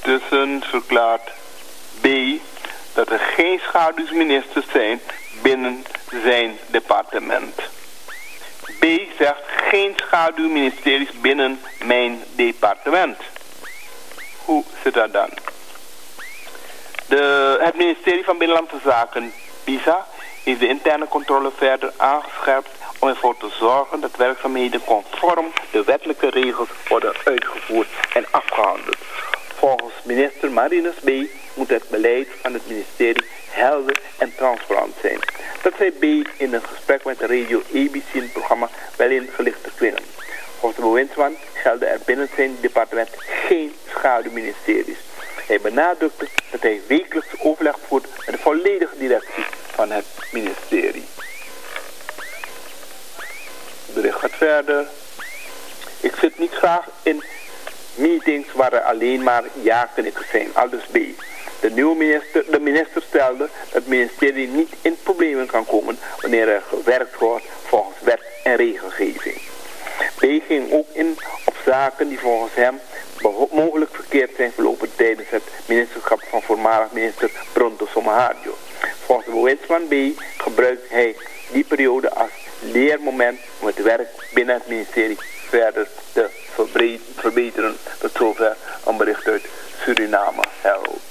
Intussen verklaart B dat er geen schaduwministers zijn binnen zijn departement. B zegt geen schaduwministeries binnen mijn departement. Hoe zit dat dan? Het ministerie van Binnenlandse Zaken, BISA, heeft de interne controle verder aangescherpt om ervoor te zorgen dat werkzaamheden conform de wettelijke regels worden uitgevoerd en afgehandeld. Volgens minister Marinus B. moet het beleid van het ministerie helder en transparant zijn. Dat zei B. in een gesprek met de radio ABC in het programma Wel in Gelichte Kwinnen. Volgens de bewindsman gelden er binnen zijn departement geen schaduwministeries. Hij benadrukte dat hij wekelijks overleg voert met de volledige directie van het ministerie. Het bericht gaat verder. Ik zit niet graag in meetings waar er alleen maar ja-knikkers zijn, aldus B. De minister stelde dat het ministerie niet in problemen kan komen wanneer er gewerkt wordt volgens wet en regelgeving. B ging ook in op zaken die volgens hem mogelijk verkeerd zijn verlopen tijdens het ministerschap van voormalig minister Pronto Sommahadio. Volgens de bewindsman B gebruikt hij die periode als leermoment om het werk binnen het ministerie verder te verbeteren. Tot zover een bericht uit Suriname Herald.